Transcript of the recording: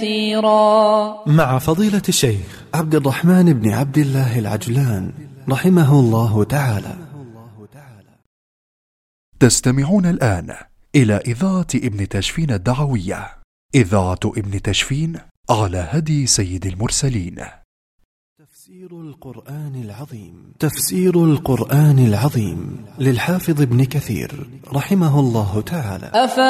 كثيرا. مع فضيلة الشيخ عبد الرحمن بن عبد الله العجلان رحمه الله تعالى. تستمعون الآن إلى إذاعة ابن تشفين الدعوية، إذاعة ابن تشفين على هدي سيد المرسلين. تفسير القرآن العظيم للحافظ ابن كثير رحمه الله تعالى.